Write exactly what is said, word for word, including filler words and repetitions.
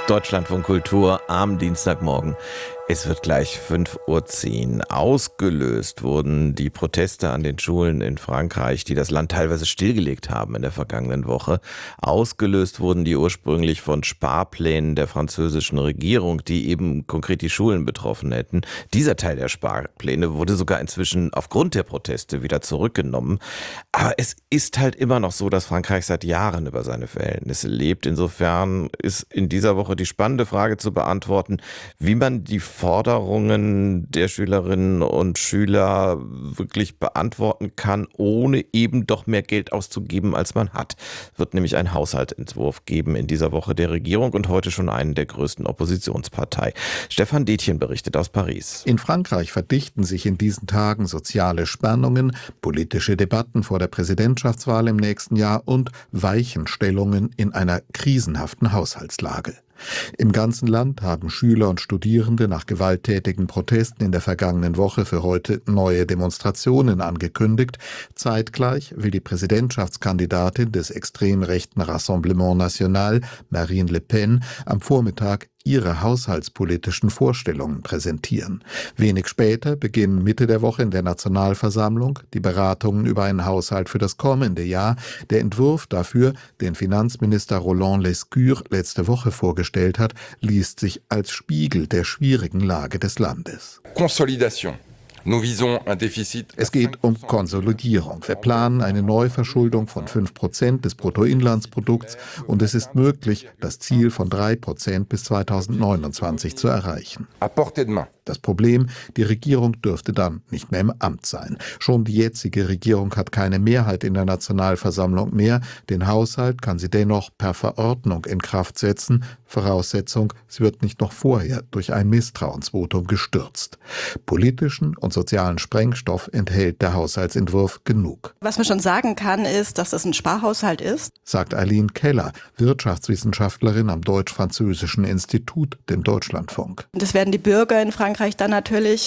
Deutschlandfunk Kultur am Dienstagmorgen. Es wird gleich fünf Uhr zehn. Ausgelöst wurden die Proteste an den Schulen in Frankreich, die das Land teilweise stillgelegt haben in der vergangenen Woche. Ausgelöst wurden die ursprünglich von Sparplänen der französischen Regierung, die eben konkret die Schulen betroffen hätten. Dieser Teil der Sparpläne wurde sogar inzwischen aufgrund der Proteste wieder zurückgenommen. Aber es ist halt immer noch so, dass Frankreich seit Jahren über seine Verhältnisse lebt. Insofern ist in dieser Woche die spannende Frage zu beantworten, wie man die Forderungen der Schülerinnen und Schüler wirklich beantworten kann, ohne eben doch mehr Geld auszugeben, als man hat. Es wird nämlich einen Haushaltsentwurf geben in dieser Woche der Regierung und heute schon einen der größten Oppositionspartei. Stefan Detjen berichtet aus Paris. In Frankreich verdichten sich in diesen Tagen soziale Spannungen, politische Debatten vor der Präsidentschaftswahl im nächsten Jahr und Weichenstellungen in einer krisenhaften Haushaltslage. Im ganzen Land haben Schüler und Studierende nach gewalttätigen Protesten in der vergangenen Woche für heute neue Demonstrationen angekündigt. Zeitgleich will die Präsidentschaftskandidatin des extrem rechten Rassemblement National, Marine Le Pen, am Vormittag ihre haushaltspolitischen Vorstellungen präsentieren. Wenig später beginnen Mitte der Woche in der Nationalversammlung die Beratungen über einen Haushalt für das kommende Jahr. Der Entwurf dafür, den Finanzminister Roland Lescure letzte Woche vorgestellt hat, liest sich als Spiegel der schwierigen Lage des Landes. Consolidation. Es geht um Konsolidierung. Wir planen eine Neuverschuldung von fünf Prozent des Bruttoinlandsprodukts und es ist möglich, das Ziel von drei Prozent bis zweitausendneunundzwanzig zu erreichen. Das Problem, die Regierung dürfte dann nicht mehr im Amt sein. Schon die jetzige Regierung hat keine Mehrheit in der Nationalversammlung mehr. Den Haushalt kann sie dennoch per Verordnung in Kraft setzen. Voraussetzung, sie wird nicht noch vorher durch ein Misstrauensvotum gestürzt. Politischen und sozialen Sprengstoff enthält der Haushaltsentwurf genug. Was man schon sagen kann, ist, dass es ein Sparhaushalt ist, sagt Eileen Keller, Wirtschaftswissenschaftlerin am Deutsch-Französischen Institut, dem Deutschlandfunk. Und das werden die Bürger in Frankreich dann natürlich